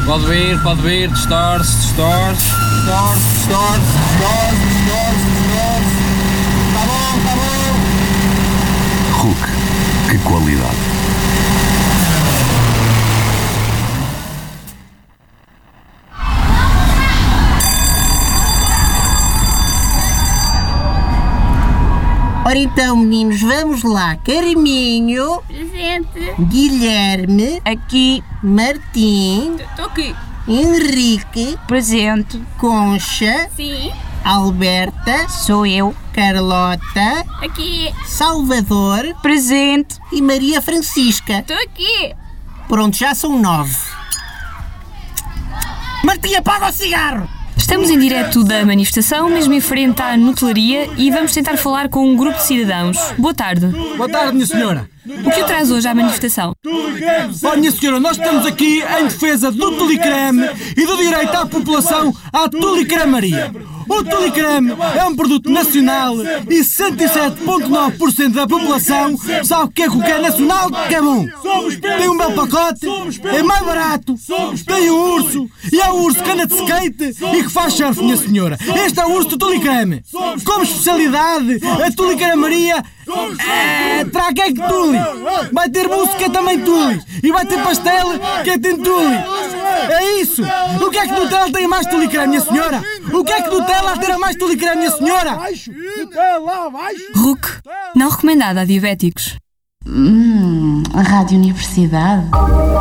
Pode vir, distorce. Tá bom. Hulk, que qualidade. Ora então, meninos, vamos lá. Carminho. Presente. Guilherme. Aqui. Martim. Estou aqui. Henrique. Presente. Concha. Sim. Alberta. Sou eu. Carlota. Aqui. Salvador. Presente. E Maria Francisca. Estou aqui. Pronto, já são 9. Martim, apaga o cigarro! Estamos em direto da manifestação, mesmo em frente à Nutelaria, e vamos tentar falar com um grupo de cidadãos. Boa tarde. Boa tarde, minha senhora. O que o traz hoje à manifestação? Olha, minha senhora, nós estamos aqui em defesa do tulicreme e do direito à população à tulicremaria. O tulicreme é um produto nacional e 67,9% da população sabe o que é nacional, que é bom. Tem um belo pacote, é mais barato, tem o urso, e é o urso que anda de skate e que faz surf, minha senhora. Este é o urso do tulicreme. Como especialidade, a tulicremaria traga que tule. Vai ter mousse que é também tule. E vai ter pastel que é tem tule. É isso. O que é que Nutella tem mais tulicreme, minha senhora? O que é que Nutella terá mais tulicreme, minha senhora? Hulk, não recomendado a diabéticos. A Rádio Universidade.